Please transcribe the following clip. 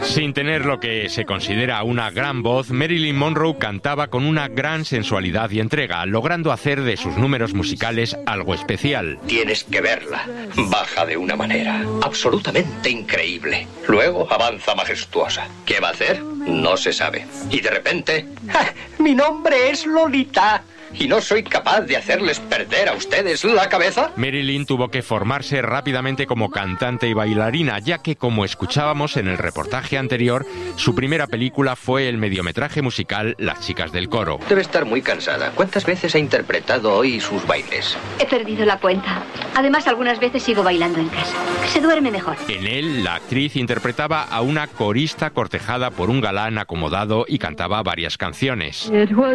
Sin tener lo que se considera una gran voz, Marilyn Monroe cantaba con una gran sensualidad y entrega, logrando hacer de sus números musicales algo especial. Tienes que verla. Baja de una manera absolutamente increíble. Luego avanza majestuosa. ¿Qué va a hacer? No se sabe. Y de repente... ¡ja! ¡Mi nombre es Lolita! ¿Y no soy capaz de hacerles perder a ustedes la cabeza? Marilyn tuvo que formarse rápidamente como cantante y bailarina, ya que, como escuchábamos en el reportaje anterior, su primera película fue el mediometraje musical Las chicas del coro. Debe estar muy cansada. ¿Cuántas veces ha interpretado hoy sus bailes? He perdido la cuenta. Además, algunas veces sigo bailando en casa. Se duerme mejor. En él, la actriz interpretaba a una corista cortejada por un galán acomodado y cantaba varias canciones.